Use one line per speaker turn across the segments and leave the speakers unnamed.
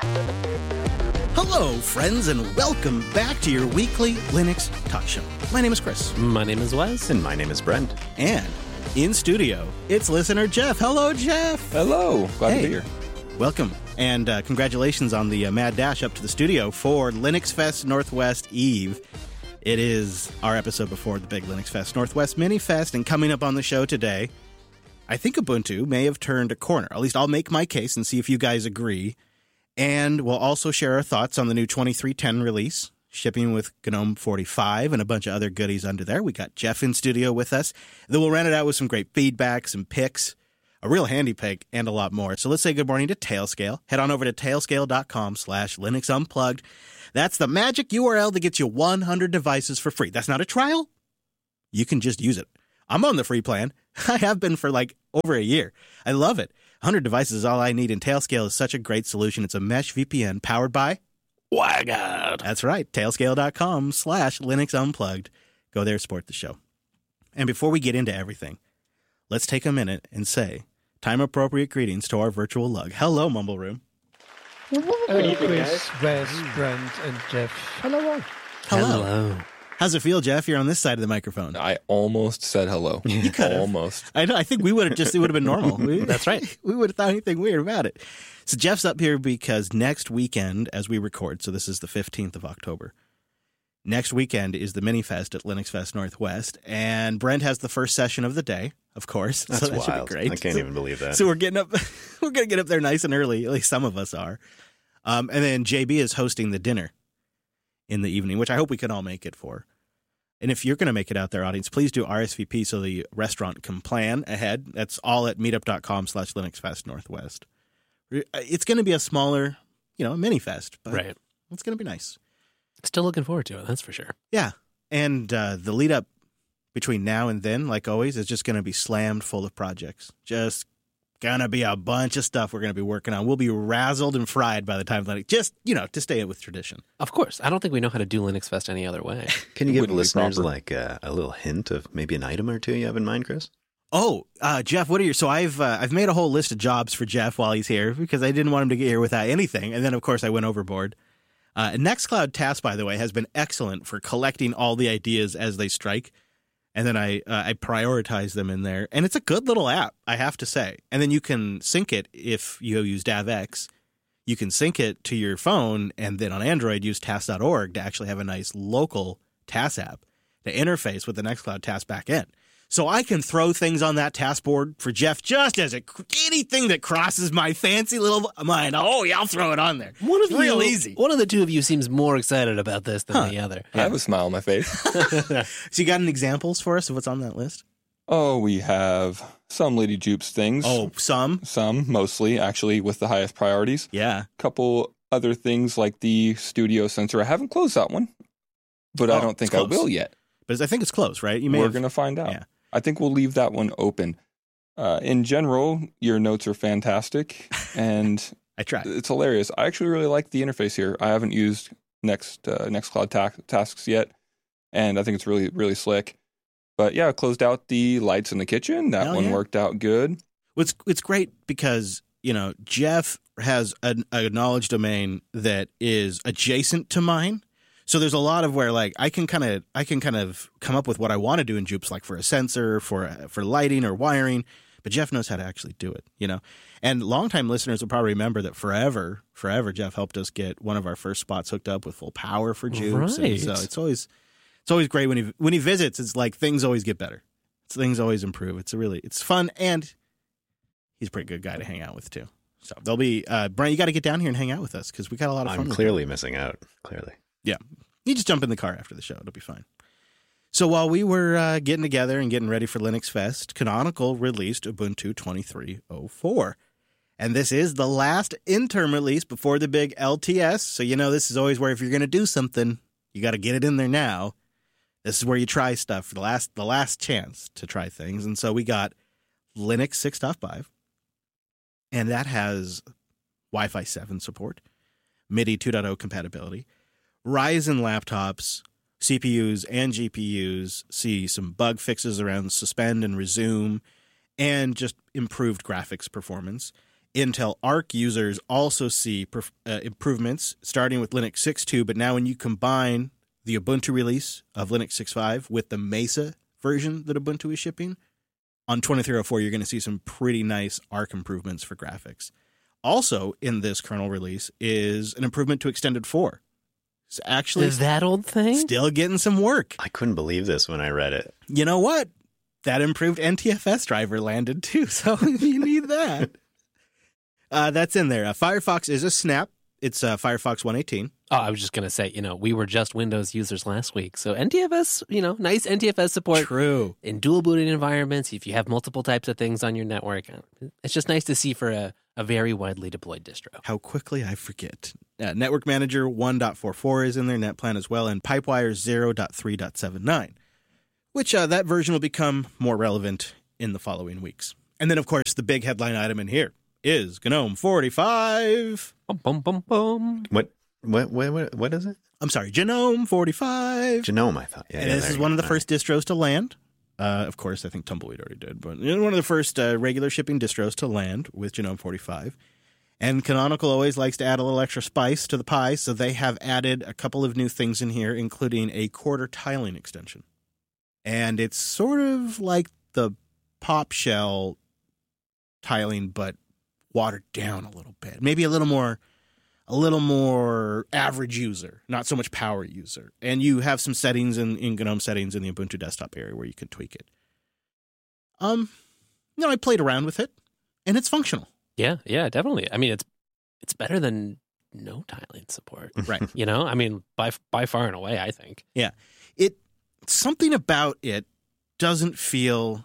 Hello, friends, and welcome back to your weekly Linux talk show. My name is Chris.
My name is Wes.
And my name is Brent.
And in studio, it's listener Jeff. Hello, Jeff.
Hello. Glad to be here.
Welcome. And congratulations on the mad dash up to the studio for Linux Fest Northwest Eve. It is our episode before the big Linux Fest Northwest Mini Fest, and coming up on the show today, I think Ubuntu may have turned a corner. At least I'll make my case and see if you guys agree. And we'll also share our thoughts on the new 2310 release, shipping with GNOME 45 and a bunch of other goodies under there. We got Jeff in studio with us. Then we'll round it out with some great feedback, some picks, a real handy pick, and a lot more. So let's say good morning to Tailscale. Head on over to tailscale.com/Linux Unplugged. That's the magic URL that gets you 100 devices for free. That's not a trial. You can just use it. I'm on the free plan. I have been for like over a year. I love it. 100 devices is all I need, and Tailscale is such a great solution. It's a mesh VPN powered by
WireGuard.
That's right. Tailscale.com/Linux Unplugged. Go there, support the show. And before we get into everything, let's take a minute and say time-appropriate greetings to our virtual lug. Hello, Mumble Room.
Chris, Wes, Brent, and Jeff. Hello.
Hello. How's it feel, Jeff? You're on this side of the microphone.
I almost said hello.
You could have.
Almost.
I know. I think we would have it would have been normal.
That's right.
We would have thought anything weird about it. So Jeff's up here because next weekend, as we record, so this is the 15th of October, next weekend is the Mini Fest at Linux Fest Northwest, and Brent has the first session of the day, of course.
That's
so that
wild.
should be great.
I can't even believe that.
So we're getting up. We're going to get up there nice and early. At least some of us are. And then JB is hosting the dinner in the evening, which I hope we can all make it for. And if you're going to make it out there, audience, please do RSVP so the restaurant can plan ahead. That's all at meetup.com/Linux Fest Northwest. It's going to be a smaller, mini fest, but
Right.
It's going to be nice.
Still looking forward to it, that's for sure.
Yeah. And the lead up between now and then, like always, is just going to be slammed full of projects. Just going to be a bunch of stuff we're going to be working on. We'll be razzled and fried by the time, just, to stay with tradition.
Of course. I don't think we know how to do Linux Fest any other way.
Can you give
Wouldn't be
listeners
proper.
like a little hint of maybe an item or two you have in mind, Chris?
Oh, Jeff, what are your? So I've made a whole list of jobs for Jeff while he's here because I didn't want him to get here without anything, and then of course I went overboard. Nextcloud Task, by the way, has been excellent for collecting all the ideas as they strike, and then I prioritize them in there, and it's a good little app, I have to say. And then you can sync it if you use DavX. You can sync it to your phone, and then on Android use task.org to actually have a nice local task app to interface with the Nextcloud Task backend. So I can throw things on that task board for Jeff just as anything that crosses my fancy little mind. Oh, yeah, I'll throw it on there. It's real easy.
One of the two of you seems more excited about this than the other.
I have a smile on my face.
So you got any examples for us of what's on that list?
Oh, we have some Lady Jupes things.
Oh, some?
Some, mostly, actually, with the highest priorities.
Yeah.
Couple other things like the studio sensor. I haven't closed that one, but I don't think I will yet.
But I think it's close, right?
We're going to find out.
Yeah.
I think we'll leave that one open. In general, your notes are fantastic, and
I tried.
it's hilarious. I actually really like the interface here. I haven't used Nextcloud tasks yet, and I think it's really, really slick. But yeah, I closed out the lights in the kitchen. That
Hell
one
yeah.
worked out good.
It's great because, Jeff has a knowledge domain that is adjacent to mine. So there's a lot of where like I can kind of come up with what I want to do in Jupes, like for a sensor, for lighting or wiring, but Jeff knows how to actually do it, And longtime listeners will probably remember that forever Jeff helped us get one of our first spots hooked up with full power for Jupes.
Right.
And so it's always great when he visits. It's like things always get better. Things always improve. It's fun, and he's a pretty good guy to hang out with too. So there'll be Brian. You got to get down here and hang out with us because we got a lot of fun.
I'm
with
clearly missing out. Clearly.
Yeah. You just jump in the car after the show. It'll be fine. So while we were getting together and getting ready for Linux Fest, Canonical released Ubuntu 23.04. And this is the last interim release before the big LTS. So, this is always where if you're going to do something, you got to get it in there now. This is where you try stuff for the last chance to try things. And so we got Linux 6.5. And that has Wi-Fi 7 support, MIDI 2.0 compatibility, Ryzen laptops, CPUs and GPUs see some bug fixes around suspend and resume, and just improved graphics performance. Intel Arc users also see improvements, starting with Linux 6.2, but now when you combine the Ubuntu release of Linux 6.5 with the Mesa version that Ubuntu is shipping, on 2304 you're going to see some pretty nice Arc improvements for graphics. Also in this kernel release is an improvement to Extended 4. It's actually
that old thing?
Still getting some work.
I couldn't believe this when I read it.
You know what? That improved NTFS driver landed too, so you need that. That's in there. Firefox is a snap. It's Firefox 118.
Oh, I was just going to say, we were just Windows users last week. So NTFS, nice NTFS support.
True.
In dual booted environments, if you have multiple types of things on your network, it's just nice to see for a very widely deployed distro.
How quickly I forget. Network Manager 1.44 is in there, NetPlan as well, and Pipewire 0.3.79, which that version will become more relevant in the following weeks. And then, of course, the big headline item in here is GNOME 45.
Bum, bum, bum, bum.
What is it?
I'm sorry, GNOME 45.
GNOME, I thought. Yeah,
and this is one of the first distros to land. Of course, I think Tumbleweed already did, but one of the first regular shipping distros to land with GNOME 45. And Canonical always likes to add a little extra spice to the pie, so they have added a couple of new things in here, including a quarter tiling extension. And it's sort of like the Pop Shell tiling, but watered down a little bit. Maybe a little more average user, not so much power user. And you have some settings in GNOME settings in the Ubuntu desktop area where you can tweak it. I played around with it, and it's functional.
Yeah, definitely. I mean, it's better than no tiling support.
Right.
By far and away, I think.
Yeah. Something about it doesn't feel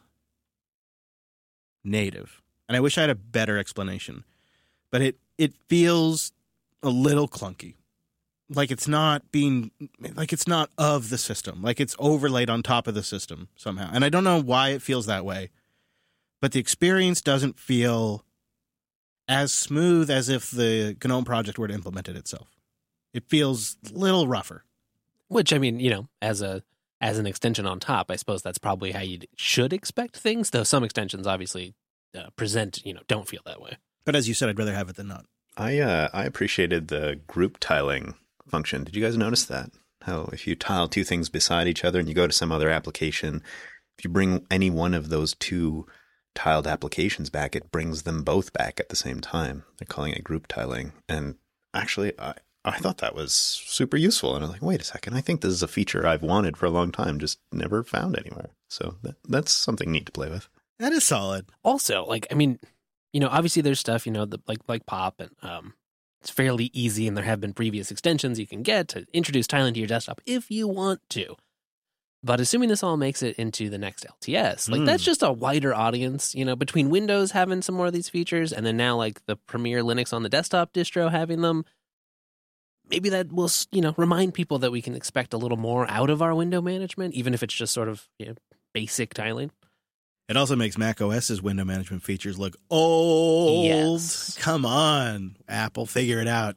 native. And I wish I had a better explanation. But it feels a little clunky. Like it's not of the system. Like it's overlaid on top of the system somehow. And I don't know why it feels that way. But the experience doesn't feel as smooth as if the GNOME project were to implement it itself. It feels a little rougher.
Which, I mean, as an extension on top, I suppose that's probably how you should expect things, though some extensions obviously don't feel that way.
But as you said, I'd rather have it than not.
I appreciated the group tiling function. Did you guys notice that? How if you tile two things beside each other and you go to some other application, if you bring any one of those two tiled applications back, it brings them both back at the same time. They're calling it group tiling. And actually, I thought that was super useful. And I was like, wait a second, I think this is a feature I've wanted for a long time, just never found anywhere. So that's something neat to play with.
That is solid.
Also, obviously there's stuff, like Pop, and it's fairly easy, and there have been previous extensions you can get to introduce tiling to your desktop if you want to. But assuming this all makes it into the next LTS, that's just a wider audience, between Windows having some more of these features, and then now the Premier Linux on the desktop distro having them. Maybe that will, remind people that we can expect a little more out of our window management, even if it's just sort of basic tiling.
It also makes Mac OS's window management features look old.
Yes.
Come on, Apple, figure it out.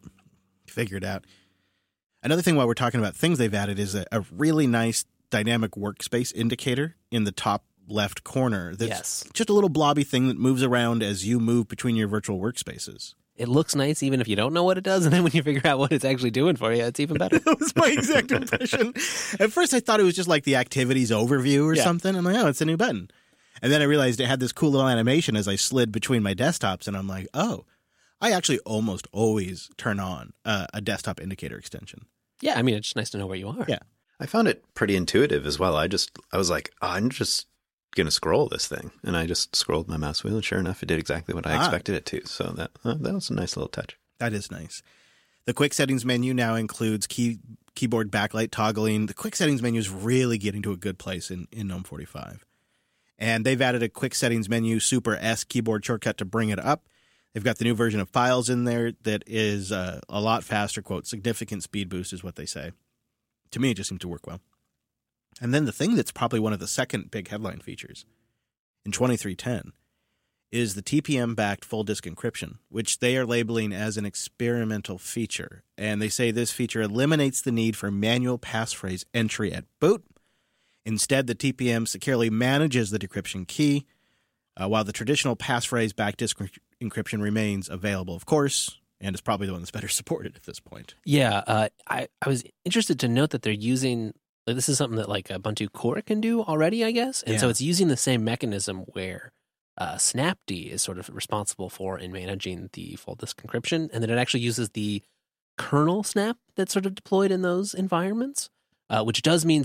Another thing while we're talking about things they've added is a really nice dynamic workspace indicator in the top left corner. That's just a little blobby thing that moves around as you move between your virtual workspaces.
It looks nice even if you don't know what it does, and then when you figure out what it's actually doing for you, it's even better.
That was my exact impression. At first I thought it was just like the activities overview or something. I'm like, oh, it's a new button. And then I realized it had this cool little animation as I slid between my desktops, and I'm like, oh, I actually almost always turn on a desktop indicator extension.
Yeah, I mean, it's just nice to know where you are.
Yeah.
I found it pretty intuitive as well. I was like, I'm just going to scroll this thing. And I just scrolled my mouse wheel, and sure enough, it did exactly what I expected it to. So that was a nice little touch.
That is nice. The quick settings menu now includes keyboard backlight toggling. The quick settings menu is really getting to a good place in GNOME 45. And they've added a quick settings menu, Super S keyboard shortcut to bring it up. They've got the new version of Files in there that is a lot faster, quote, significant speed boost is what they say. To me, it just seemed to work well. And then the thing that's probably one of the second big headline features in 2310 is the TPM-backed full disk encryption, which they are labeling as an experimental feature. And they say this feature eliminates the need for manual passphrase entry at boot. Instead, the TPM securely manages the decryption key, while the traditional passphrase-backed disk encryption remains available, of course, and is probably the one that's better supported at this point.
Yeah, I was interested to note that they're using, like, this is something that like Ubuntu Core can do already, I guess. And so
Yeah.
it's using the same mechanism where Snapd is sort of responsible for in managing the full disk encryption. And then it actually uses the kernel snap that's sort of deployed in those environments, which does mean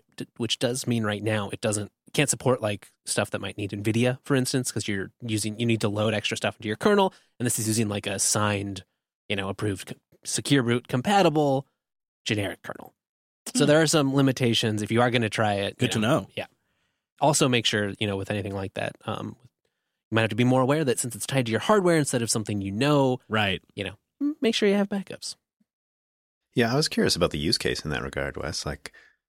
right now it can't support like stuff that might need NVIDIA, for instance, because you need to load extra stuff into your kernel. And this is using like a signed, approved secure boot compatible generic kernel. So there are some limitations if you are going to try it.
Good to know.
Yeah. Also make sure, with anything like that, you might have to be more aware that since it's tied to your hardware instead of something
Right.
make sure you have backups.
Yeah, I was curious about the use case in that regard, Wes. Like,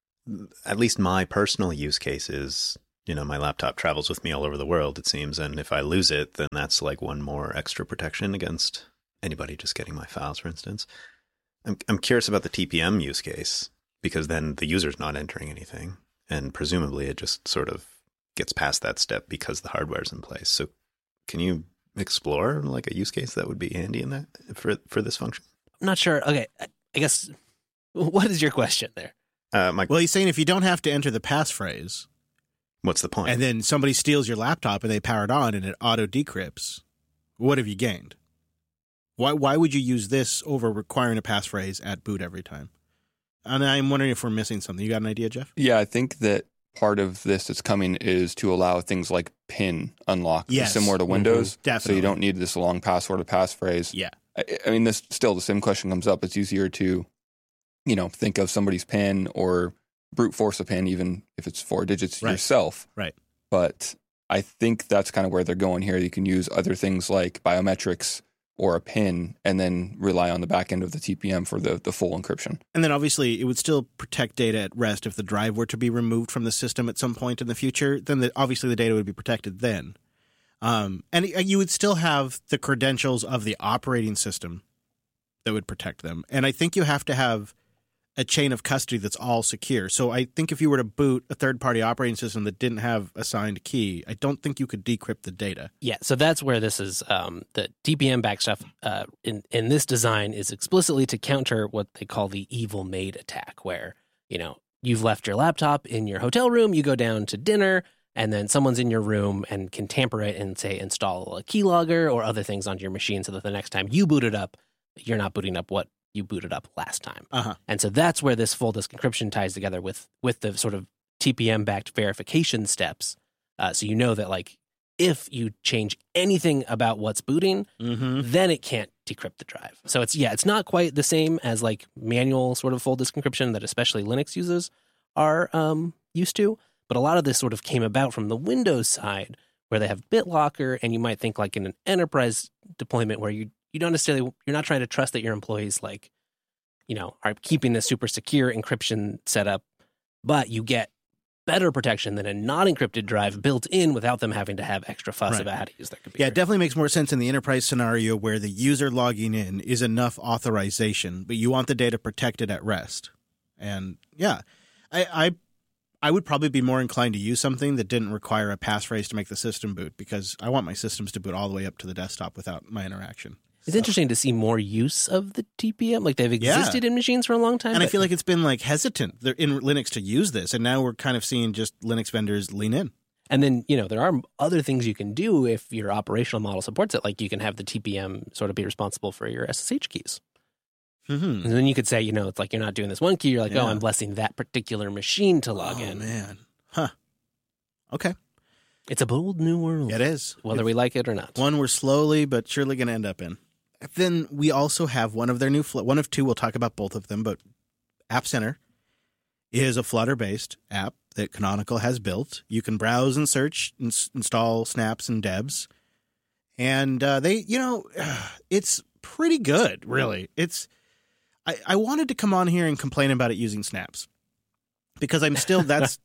at least my personal use case is, my laptop travels with me all over the world, it seems. And if I lose it, then that's like one more extra protection against anybody just getting my files, for instance. I'm curious about the TPM use case, because then the user's not entering anything. And presumably it just sort of gets past that step because the hardware's in place. So can you explore like a use case that would be handy in that for this function?
I'm not sure. Okay, I guess, what is your question there?
Well, he's saying if you don't have to enter the passphrase,
What's the point?
and then somebody steals your laptop and they power it on and it auto decrypts, what have you gained? Why would you use this over requiring a passphrase at boot every time? And I'm wondering if we're missing something. You got an idea, Jeff?
Yeah, I think that part of this that's coming is to allow things like PIN unlock,
Yes.
similar to Windows.
Definitely.
So you don't need this long password or passphrase.
Yeah.
I mean, this still the same question comes up. It's easier to, think of somebody's PIN or brute force a PIN, even if it's 4 digits
Right.
yourself.
Right.
But I think that's kind of where they're going here. You can use other things like biometrics or a PIN and then rely on the back end of the TPM for the full encryption.
And then obviously it would still protect data at rest if the drive were to be removed from the system at some point in the future. Then obviously the data would be protected then. And you would still have the credentials of the operating system that would protect them. And I think you have to have a chain of custody that's all secure. So I think if you were to boot a third-party operating system that didn't have a signed key, I don't think you could decrypt the data.
Yeah, so that's where this is. The TPM back stuff in this design is explicitly to counter what they call the evil maid attack, where, you've left your laptop in your hotel room, you go down to dinner, and then someone's in your room and can tamper it and, say, install a keylogger or other things onto your machine so that the next time you boot it up, you're not booting up what you booted up last time.
Uh-huh.
And so that's where this full disk encryption ties together with the sort of TPM-backed verification steps. So you know that, like, if you change anything about what's booting, then it can't decrypt the drive. So it's not quite the same as, like, manual sort of full disk encryption that especially Linux users are used to. But a lot of this sort of came about from the Windows side, where they have BitLocker, and you might think like in an enterprise deployment where you don't necessarily, you're not trying to trust that your employees are keeping this super secure encryption setup, but you get better protection than a non-encrypted drive built in without them having to have extra fuss
Right.
about how to use their computer.
Yeah, it definitely makes more sense in the enterprise scenario where the user logging in is enough authorization, but you want the data protected at rest. And yeah, I would probably be more inclined to use something that didn't require a passphrase to make the system boot, because I want my systems to boot all the way up to the desktop without my interaction.
It's interesting to see more use of the TPM. Like, they've existed in machines for a long time.
And I
but-
feel like it's been hesitant in Linux to use this, and now we're kind of seeing just Linux vendors lean in.
And then, there are other things you can do if your operational model supports it. Like, you can have the TPM sort of be responsible for your SSH keys.
Mm-hmm.
And then you could say, it's like you're not doing this one key. You're like,
Yeah.
oh, I'm blessing that particular machine to log in.
Man. Huh. Okay.
It's a bold new world.
It is.
Whether we like it or not.
One we're slowly but surely going to end up in. Then we also have one of their new, one of two, we'll talk about both of them, but App Center is a Flutter-based app that Canonical has built. You can browse and search, install snaps and debs. And it's pretty good, really. I wanted to come on here and complain about it using snaps, because I'm still,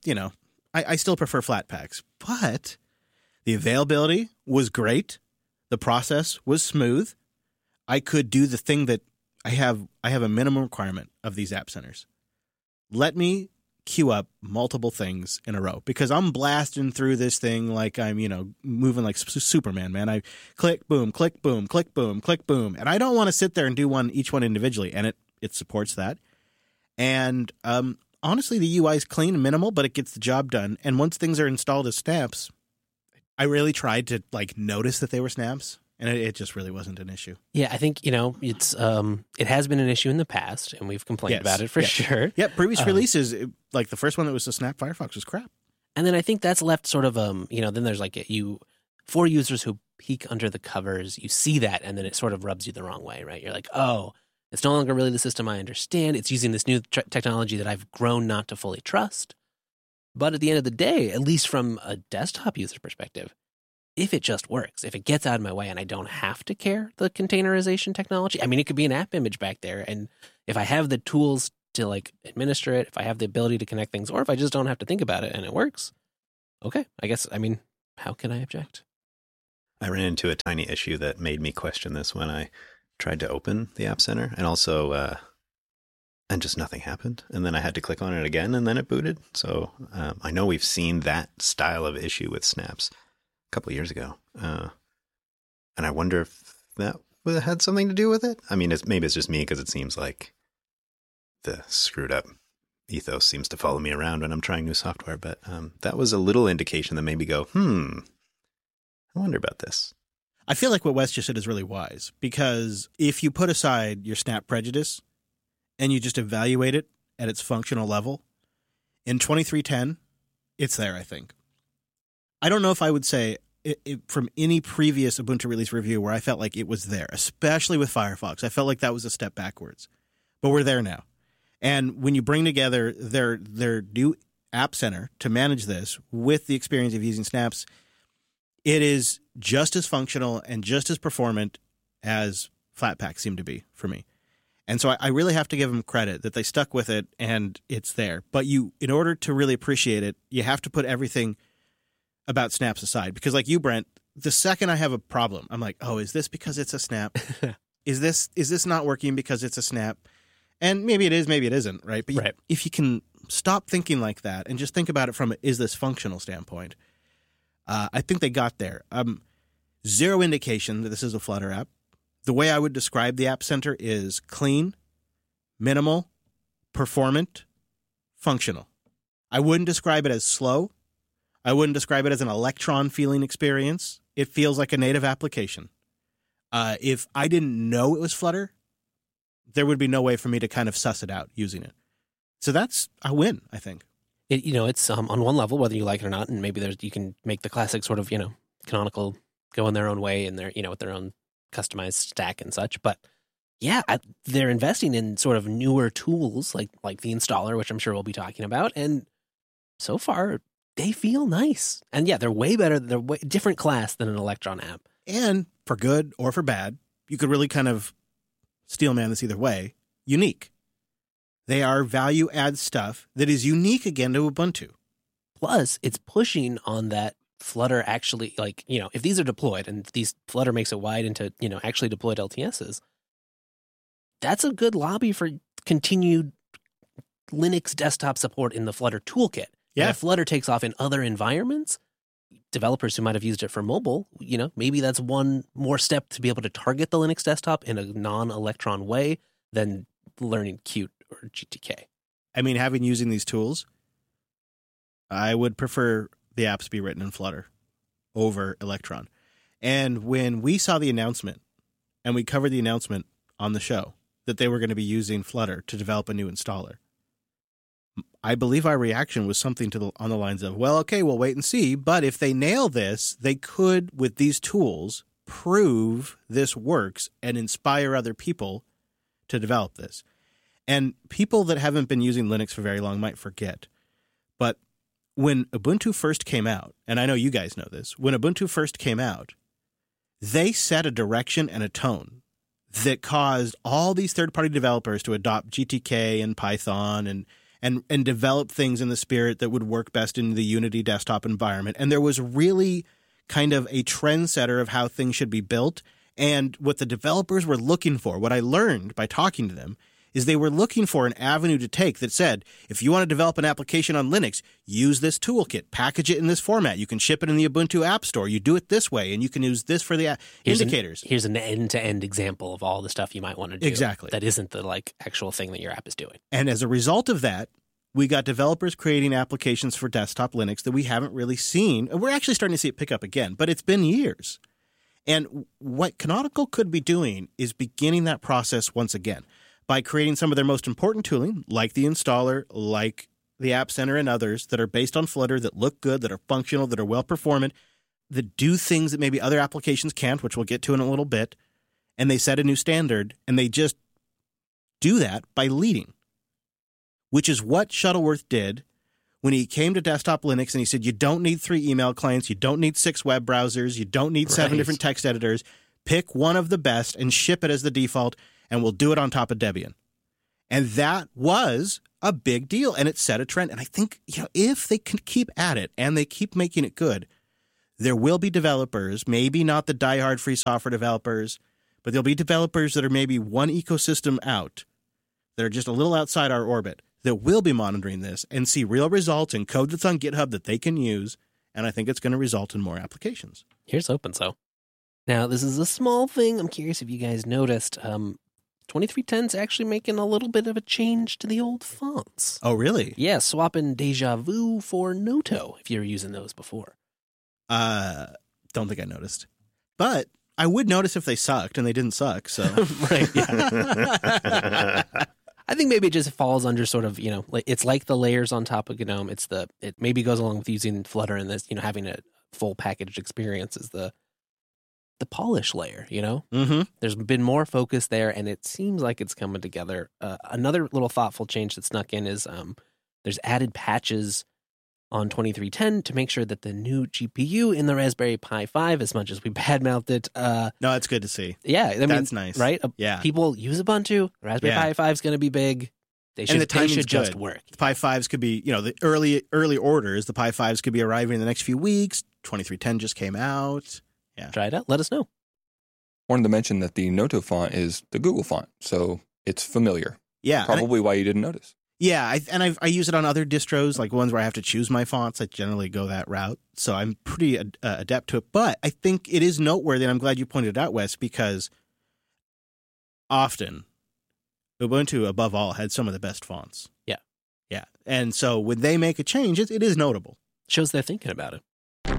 I still prefer Flatpaks. But the availability was great. The process was smooth. I could do the thing that I have a minimum requirement of these app centers. Let me queue up multiple things in a row because I'm blasting through this thing like I'm, moving like Superman, man. I click, boom, click, boom, click, boom, click, boom. And I don't want to sit there and do each one individually. And it supports that. And honestly, the UI is clean and minimal, but it gets the job done. And once things are installed as snaps, I really tried to notice that they were snaps. And it just really wasn't an issue.
Yeah, I think, it's it has been an issue in the past, and we've complained about it for sure.
Yeah, previous releases, like the first one that was a Snap Firefox was crap.
And then I think that's left sort of, then there's for users who peek under the covers, you see that, and then it sort of rubs you the wrong way, right? You're like, oh, it's no longer really the system I understand. It's using this new technology that I've grown not to fully trust. But at the end of the day, at least from a desktop user perspective, if it just works, if it gets out of my way and I don't have to care the containerization technology, I mean, it could be an app image back there. And if I have the tools to administer it, if I have the ability to connect things, or if I just don't have to think about it and it works, okay, how can I object?
I ran into a tiny issue that made me question this when I tried to open the App Center, and also, and just nothing happened. And then I had to click on it again, and then it booted. So I know we've seen that style of issue with snaps a couple of years ago. And I wonder if that had something to do with it. I mean, maybe it's just me because it seems like the screwed up ethos seems to follow me around when I'm trying new software. But that was a little indication that made me go, I wonder about this.
I feel like what Wes just said is really wise, because if you put aside your snap prejudice and you just evaluate it at its functional level, in 2310, it's there, I think. I don't know if I would say from any previous Ubuntu release review where I felt like it was there, especially with Firefox. I felt like that was a step backwards. But we're there now. And when you bring together their new App Center to manage this with the experience of using snaps, it is just as functional and just as performant as Flatpak seemed to be for me. And so I really have to give them credit that they stuck with it and it's there. But in order to really appreciate it, you have to put everything about snaps aside, because like you, Brent, the second I have a problem, I'm like, oh, is this because it's a snap? Is this not working because it's a snap? And maybe it is, maybe it isn't, right? But if you can stop thinking like that and just think about it from is this functional standpoint, I think they got there. Zero indication that this is a Flutter app. The way I would describe the App Center is clean, minimal, performant, functional. I wouldn't describe it as slow. I wouldn't describe it as an Electron feeling experience. It feels like a native application. If I didn't know it was Flutter, there would be no way for me to kind of suss it out using it. So that's a win, I think.
It's on one level, whether you like it or not, and maybe you can make the classic sort of, Canonical go in their own way and their, with their own customized stack and such. But yeah, they're investing in sort of newer tools like the installer, which I'm sure we'll be talking about. And so far, they feel nice. And yeah, they're way better. They're way different class than an Electron app.
And for good or for bad, you could really kind of steelman this either way. Unique. They are value add stuff that is unique again to Ubuntu.
Plus, it's pushing on that Flutter actually, if these are deployed and these Flutter makes it wide into, actually deployed LTSs, that's a good lobby for continued Linux desktop support in the Flutter toolkit. Yeah. And if Flutter takes off in other environments, developers who might have used it for mobile, maybe that's one more step to be able to target the Linux desktop in a non-Electron way than learning Qt or GTK.
I mean, having using these tools, I would prefer the apps be written in Flutter over Electron. And when we saw the announcement, and we covered the announcement on the show, that they were going to be using Flutter to develop a new installer, I believe our reaction was something on the lines of, well, okay, we'll wait and see. But if they nail this, they could, with these tools, prove this works and inspire other people to develop this. And people that haven't been using Linux for very long might forget. But when Ubuntu first came out, and I know you guys know this, when Ubuntu first came out, they set a direction and a tone that caused all these third-party developers to adopt GTK and Python and develop things in the spirit that would work best in the Unity desktop environment. And there was really kind of a trendsetter of how things should be built. And what the developers were looking for, what I learned by talking to them, is they were looking for an avenue to take that said, if you want to develop an application on Linux, use this toolkit, package it in this format. You can ship it in the Ubuntu App Store. You do it this way, and you can use this for the indicators.
Here's an end-to-end example of all the stuff you might want to do.
Exactly.
That isn't the actual thing that your app is doing.
And as a result of that, we got developers creating applications for desktop Linux that we haven't really seen. And we're actually starting to see it pick up again, but it's been years. And what Canonical could be doing is beginning that process once again by creating some of their most important tooling, like the installer, like the App Center and others that are based on Flutter, that look good, that are functional, that are well-performant, that do things that maybe other applications can't, which we'll get to in a little bit. And they set a new standard, and they just do that by leading, which is what Shuttleworth did when he came to desktop Linux and he said, you don't need 3 email clients, you don't need 6 web browsers, you don't need 7 different text editors. Pick one of the best and ship it as the default, and we'll do it on top of Debian. And that was a big deal, and it set a trend. And I think, if they can keep at it and they keep making it good, there will be developers, maybe not the diehard free software developers, but there'll be developers that are maybe one ecosystem out, that are just a little outside our orbit, that will be monitoring this and see real results in code that's on GitHub that they can use. And I think it's going to result in more applications.
Here's hoping so. Now, this is a small thing. I'm curious if you guys noticed. 2310's actually making a little bit of a change to the old fonts.
Oh, really?
Yeah, swapping Deja Vu for Noto, if you were using those before.
Don't think I noticed. But I would notice if they sucked, and they didn't suck, so.
Right, yeah. I think maybe it just falls under sort of, it's like the layers on top of GNOME. It maybe goes along with using Flutter and this, having a full packaged experience is the polish layer,
Mm-hmm.
There's been more focus there, and it seems like it's coming together. Another little thoughtful change that snuck in is there's added patches on 2310 to make sure that the new GPU in the Raspberry Pi 5, as much as we badmouthed it.
No, it's good to see.
Yeah, I mean,
that's nice.
Right?
Yeah.
People use Ubuntu. Raspberry Pi 5 is going to be big. They should just work.
The Pi 5s could be, the early orders, the Pi 5s could be arriving in the next few weeks. 2310 just came out. Yeah.
Try it out. Let us know.
Wanted to mention that the Noto font is the Google font, so it's familiar.
Yeah.
Probably why you didn't notice.
Yeah, I use it on other distros, like ones where I have to choose my fonts. I generally go that route, so I'm pretty adept to it. But I think it is noteworthy, and I'm glad you pointed it out, Wes, because often Ubuntu, above all, had some of the best fonts.
Yeah.
Yeah, and so when they make a change, it is notable.
Shows they're thinking about it.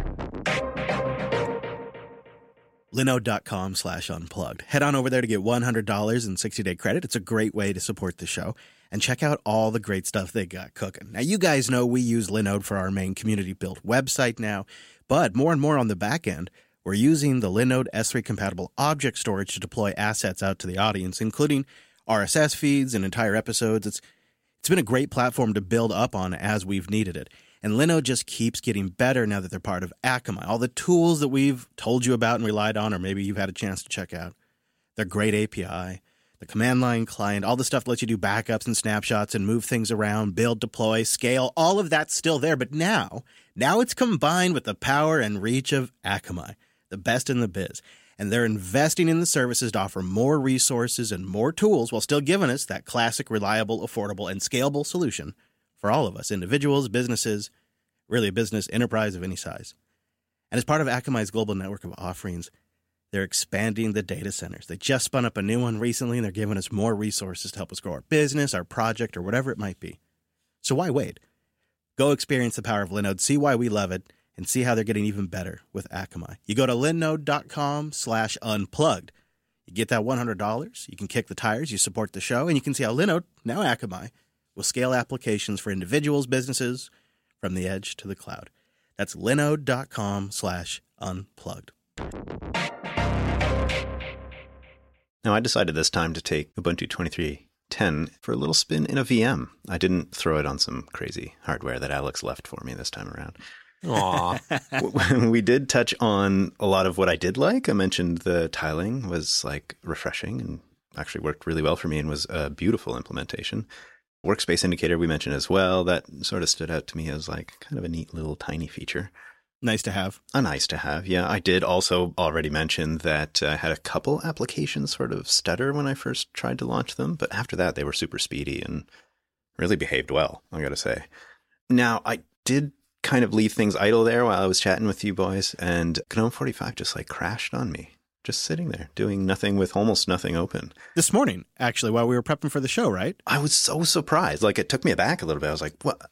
Linode.com/unplugged. Head on over there to get $100 in 60-day credit. It's a great way to support the show. And check out all the great stuff they got cooking. Now, you guys know we use Linode for our main community-built website now, but more and more on the back end, we're using the Linode S3-compatible object storage to deploy assets out to the audience, including RSS feeds and entire episodes. It's been a great platform to build up on as we've needed it. And Linode just keeps getting better now that they're part of Akamai. All the tools that we've told you about and relied on, or maybe you've had a chance to check out, their great API, the command line client, all the stuff that lets you do backups and snapshots and move things around, build, deploy, scale, all of that's still there. But now it's combined with the power and reach of Akamai, the best in the biz. And they're investing in the services to offer more resources and more tools while still giving us that classic, reliable, affordable, and scalable solution for all of us, individuals, businesses, really a business enterprise of any size. And as part of Akamai's global network of offerings, they're expanding the data centers. They just spun up a new one recently, and they're giving us more resources to help us grow our business, our project, or whatever it might be. So why wait? Go experience the power of Linode, see why we love it, and see how they're getting even better with Akamai. You go to linode.com/unplugged. You get that $100. You can kick the tires. You support the show, and you can see how Linode, now Akamai, will scale applications for individuals, businesses, from the edge to the cloud. That's linode.com/unplugged.
Now, I decided this time to take Ubuntu 23.10 for a little spin in a VM. I didn't throw it on some crazy hardware that Alex left for me this time around.
Aw.
We did touch on a lot of what I did like. I mentioned the tiling was refreshing and actually worked really well for me and was a beautiful implementation. Workspace indicator we mentioned as well. That sort of stood out to me as kind of a neat little tiny feature.
Nice to have.
Nice to have, yeah. I did also already mention that I had a couple applications sort of stutter when I first tried to launch them, but after that they were super speedy and really behaved well, I gotta say. Now, I did kind of leave things idle there while I was chatting with you boys, and GNOME 45 just like crashed on me. Just sitting there, doing nothing with almost nothing open.
This morning, actually, while we were prepping for the show, right?
I was so surprised. Like, it took me aback a little bit. I was like, what?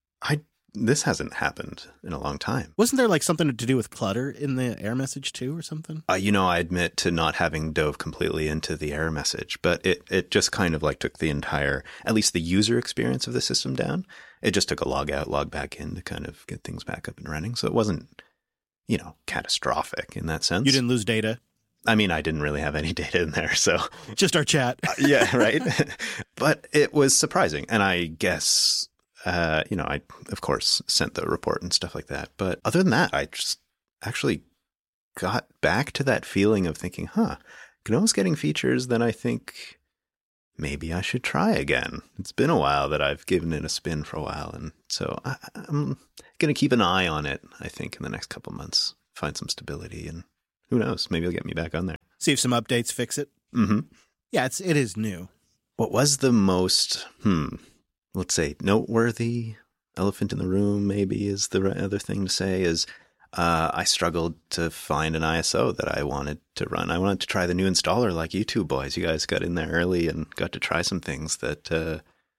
This hasn't happened in a long time.
Wasn't there like something to do with clutter in the error message too or something?
I admit to not having dove completely into the error message, but it just kind of like took the entire, at least the user experience of the system down. It just took a log out, log back in to kind of get things back up and running. So it wasn't, catastrophic in that sense.
You didn't lose data?
I mean, I didn't really have any data in there, so.
Just our chat.
Yeah, right. But it was surprising. And I guess, I, of course, sent the report and stuff like that. But other than that, I just actually got back to that feeling of thinking, GNOME's getting features that I think maybe I should try again. It's been a while that I've given it a spin for a while. And so I'm going to keep an eye on it, I think, in the next couple months, find some stability, and who knows, maybe it'll get me back on there.
See if some updates fix it.
Mm-hmm.
Yeah, it is new.
What was the most, let's say, noteworthy elephant in the room, maybe is the right other thing to say, is I struggled to find an ISO that I wanted to run. I wanted to try the new installer like you two boys. You guys got in there early and got to try some things that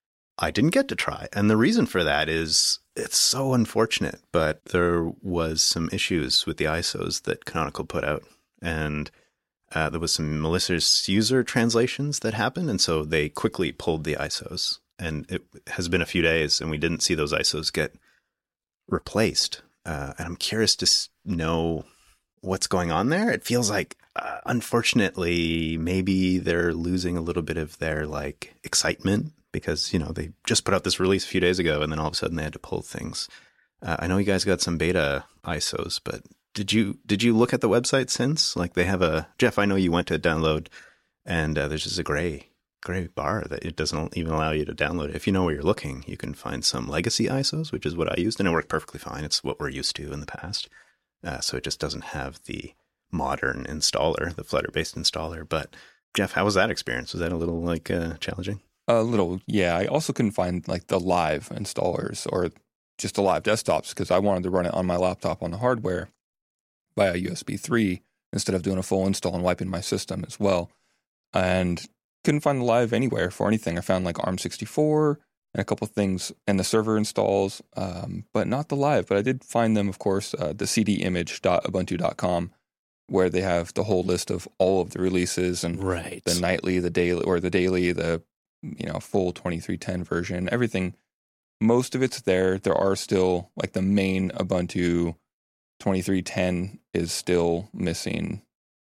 I didn't get to try. And the reason for that is it's so unfortunate, but there was some issues with the ISOs that Canonical put out. And there was some malicious user translations that happened. And so they quickly pulled the ISOs. And it has been a few days and we didn't see those ISOs get replaced. And I'm curious to know what's going on there. It feels like, unfortunately, maybe they're losing a little bit of their excitement because, they just put out this release a few days ago and then all of a sudden they had to pull things. I know you guys got some beta ISOs, but did you look at the website since? They have Jeff, I know you went to download and there's just a gray bar that it doesn't even allow you to download it. If you know where you're looking, you can find some legacy ISOs, which is what I used, and it worked perfectly fine. It's what we're used to in the past. So it just doesn't have the modern installer, the Flutter-based installer. But Jeff, how was that experience? Was that a little challenging?
A little, yeah. I also couldn't find the live installers or just the live desktops because I wanted to run it on my laptop on the hardware via USB 3 instead of doing a full install and wiping my system as well. And couldn't find the live anywhere for anything. I found ARM64 and a couple of things and the server installs, but not the live. But I did find them, of course, the cdimage.ubuntu.com, where they have the whole list of all of the releases and the nightly, the daily, the full 2310 version, everything. Most of it's there. There are still the main Ubuntu 2310 is still missing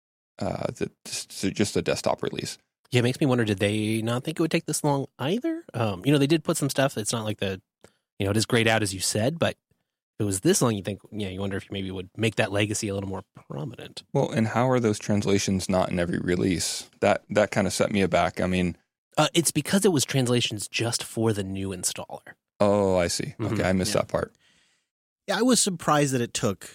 just the desktop release.
Yeah, it makes me wonder, did they not think it would take this long either? They did put some stuff. It's not it is grayed out as you said, but if it was this long, you think, you wonder if you maybe would make that legacy a little more prominent.
Well, and how are those translations not in every release? That kind of set me aback. I mean,
it's because it was translations just for the new installer.
Oh, I see. Okay, I missed that part.
Yeah, I was surprised that it took,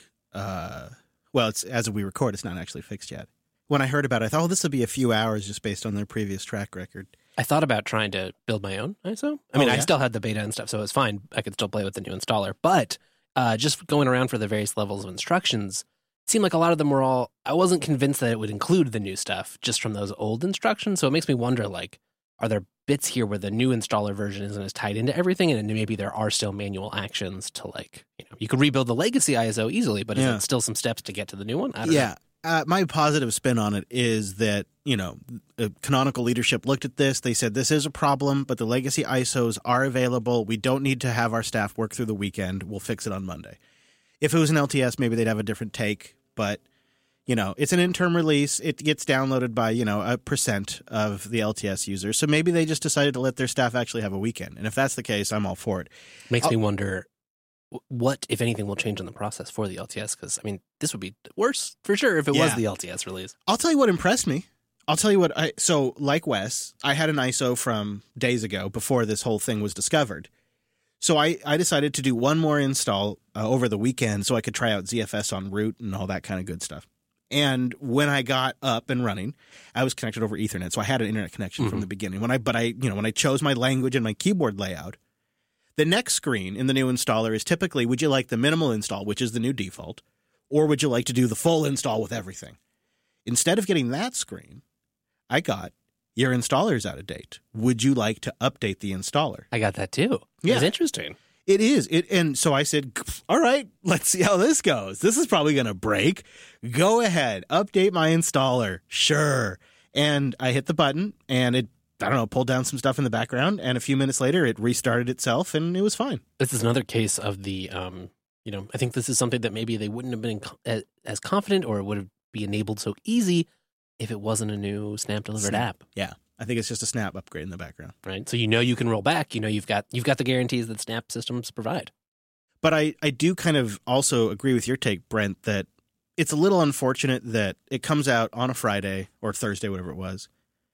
it's as we record, it's not actually fixed yet. When I heard about it, I thought, this will be a few hours just based on their previous track record.
I thought about trying to build my own ISO. I still had the beta and stuff, so it was fine. I could still play with the new installer. But just going around for the various levels of instructions, it seemed like a lot of them were I wasn't convinced that it would include the new stuff just from those old instructions. So it makes me wonder, are there bits here where the new installer version isn't as tied into everything? And maybe there are still manual actions to you could rebuild the legacy ISO easily, but is it still some steps to get to the new one? I don't know.
My positive spin on it is that, Canonical leadership looked at this. They said, this is a problem, but the legacy ISOs are available. We don't need to have our staff work through the weekend. We'll fix it on Monday. If it was an LTS, maybe they'd have a different take. But, it's an interim release. It gets downloaded by, a percent of the LTS users. So maybe they just decided to let their staff actually have a weekend. And if that's the case, I'm all for it.
Makes me wonder what, if anything, will change in the process for the LTS? Because, this would be worse for sure if it was the LTS release.
I'll tell you what impressed me. I'll tell you what. So, like Wes, I had an ISO from days ago before this whole thing was discovered. So I decided to do one more install over the weekend so I could try out ZFS on root and all that kind of good stuff. And when I got up and running, I was connected over Ethernet, so I had an internet connection from the beginning. When I chose my language and my keyboard layout, the next screen in the new installer is typically, would you like the minimal install, which is the new default, or would you like to do the full install with everything? Instead of getting that screen, I got, your installer's out of date. Would you like to update the installer?
I got that too.
Yeah.
It's interesting.
It is. And so I said, all right, let's see how this goes. This is probably going to break. Go ahead. Update my installer. Sure. And I hit the button and it, I don't know, pulled down some stuff in the background. And a few minutes later, it restarted itself and it was fine.
This is another case of the, I think this is something that maybe they wouldn't have been as confident or it would have be enabled so easy if it wasn't a new Snap delivered app.
Yeah. I think it's just a Snap upgrade in the background.
Right. So you can roll back. You've got the guarantees that Snap systems provide.
But I do kind of also agree with your take, Brent, that it's a little unfortunate that it comes out on a Friday or Thursday, whatever it was.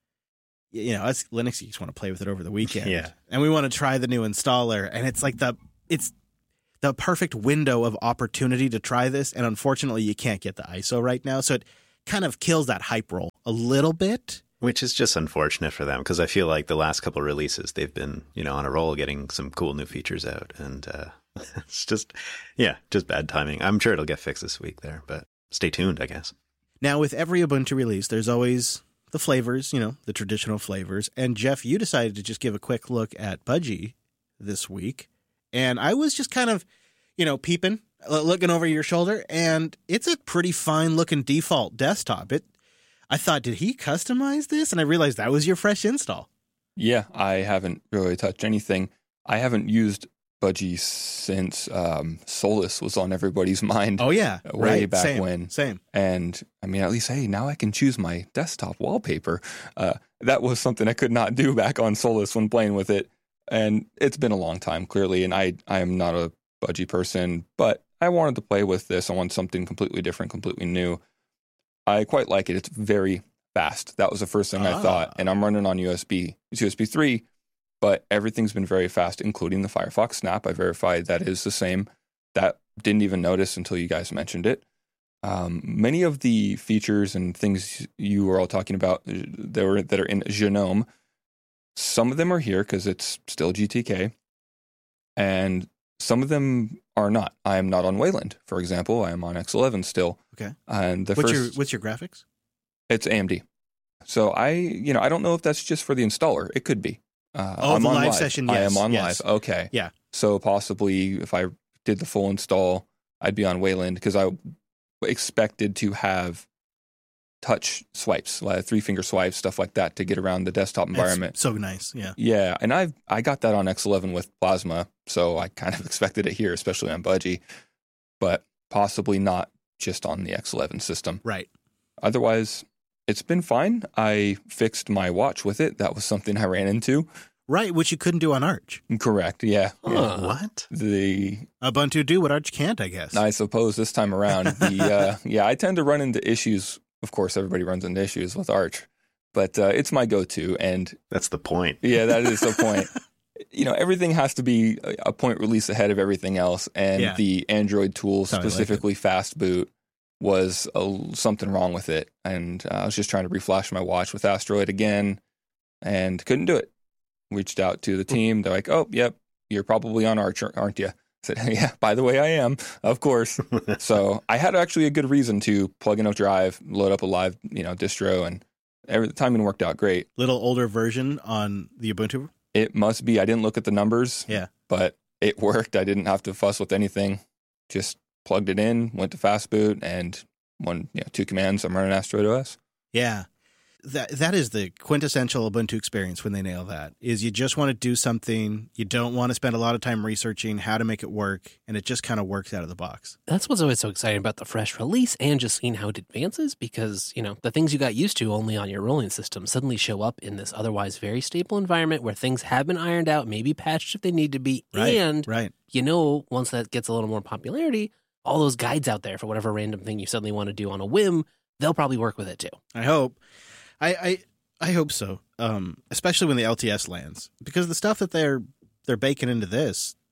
Us Linux geeks want to play with it over the weekend.
Yeah.
And we want to try the new installer. And it's like it's the perfect window of opportunity to try this. And unfortunately, you can't get the ISO right now. So it kind of kills that hype roll a little bit.
Which is just unfortunate for them because I feel like the last couple of releases, they've been, on a roll getting some cool new features out. And it's just bad timing. I'm sure it'll get fixed this week there, but stay tuned, I guess.
Now, with every Ubuntu release, there's always the flavors, the traditional flavors. And Jeff, you decided to just give a quick look at Budgie this week. And I was just kind of, peeping, looking over your shoulder. And it's a pretty fine looking default desktop. I thought, did he customize this? And I realized that was your fresh install.
Yeah, I haven't really touched anything. I haven't used Budgie since Solus was on everybody's mind.
Oh, yeah.
Way back when.
Same.
And I mean, at least, hey, now I can choose my desktop wallpaper. That was something I could not do back on Solus when playing with it. And it's been a long time, clearly. And I am not a Budgie person, but I wanted to play with this. I want something completely different, completely new. I quite like it. It's very fast. That was the first thing I thought. And I'm running on USB. It's USB 3, but everything's been very fast, including the Firefox Snap. I verified that is the same. That didn't even notice until you guys mentioned it. Many of the features and things you were all talking about that are in Genome, some of them are here because it's still GTK, and some of them are not. I am not on Wayland, for example. I am on X11 still.
Okay.
And
what's your graphics?
It's AMD. So I don't know if that's just for the installer. It could be. I'm
the
on
live session. Yes.
I am on
yes.
live. Okay.
Yeah.
So possibly if I did the full install, I'd be on Wayland because I expected to have touch swipes, like 3-finger swipes, stuff like that to get around the desktop environment.
That's so nice. Yeah.
Yeah. And I got that on X11 with Plasma. So I kind of expected it here, especially on Budgie, but possibly not just on the X11 system.
Right.
Otherwise, it's been fine. I fixed my watch with it. That was something I ran into.
Right, which you couldn't do on Arch.
Correct, yeah.
What?
The
Ubuntu do what Arch can't, I guess.
I suppose this time around. I tend to run into issues. Of course, everybody runs into issues with Arch, but it's my go-to. And
that's the point.
Yeah, that is the point. Everything has to be a point release ahead of everything else. And the Android tool, specifically Fast Boot, was something wrong with it. And I was just trying to reflash my watch with Asteroid again and couldn't do it. Reached out to the team. They're like, oh, yep, you're probably on Arch, aren't you? I said, yeah, by the way, I am, of course. So I had actually a good reason to plug in a drive, load up a live, distro, and the timing worked out great.
Little older version on the Ubuntu?
It must be. I didn't look at the numbers.
Yeah.
But it worked. I didn't have to fuss with anything. Just plugged it in, went to Fast Boot, and 2 commands. I'm running Asteroid OS.
Yeah. That is the quintessential Ubuntu experience when they nail that, is you just want to do something. You don't want to spend a lot of time researching how to make it work, and it just kind of works out of the box.
That's what's always so exciting about the fresh release and just seeing how it advances because, the things you got used to only on your rolling system suddenly show up in this otherwise very stable environment where things have been ironed out, maybe patched if they need to be.
Right,
and,
right.
Once that gets a little more popularity, all those guides out there for whatever random thing you suddenly want to do on a whim, they'll probably work with it too.
I hope. I hope so, especially when the LTS lands, because the stuff that they're baking into this,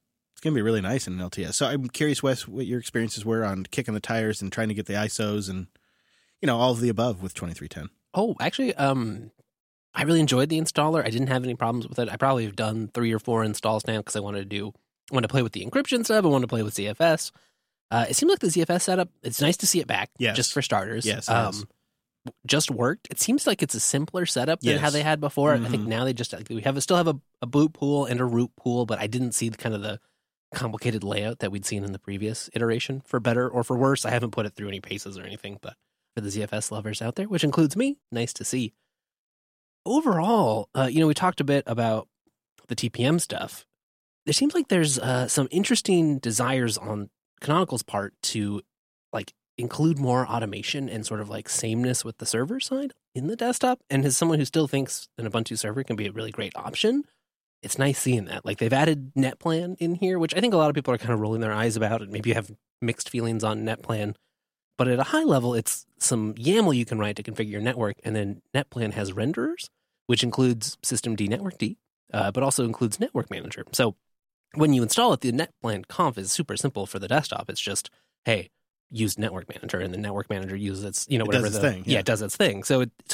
going to be really nice in an LTS. So I'm curious, Wes, what your experiences were on kicking the tires and trying to get the ISOs and, all of the above with 2310.
Oh, actually, I really enjoyed the installer. I didn't have any problems with it. I probably have done 3 or 4 installs now because I wanted to play with the encryption stuff. I wanted to play with ZFS. It seemed like the ZFS setup, it's nice to see it back, just for starters.
Yes,
just worked. It seems like it's a simpler setup than how they had before. I think now they just still have a boot pool and a root pool, but I didn't see the complicated layout that we'd seen in the previous iteration, for better or for worse. I haven't put it through any paces or anything, but for the ZFS lovers out there, which includes me, nice to see. Overall, we talked a bit about the TPM stuff. There seems like there's some interesting desires on Canonical's part to include more automation and sort of sameness with the server side in the desktop. And as someone who still thinks an Ubuntu server can be a really great option, it's nice seeing that. They've added NetPlan in here, which I think a lot of people are kind of rolling their eyes about, and maybe have mixed feelings on NetPlan. But at a high level, it's some YAML you can write to configure your network, and then NetPlan has renderers, which includes systemd network D, but also includes Network Manager. So when you install it, the NetPlan conf is super simple for the desktop. It's just, hey, use Network Manager, and the Network Manager uses its,
It does its thing.
It does its thing. So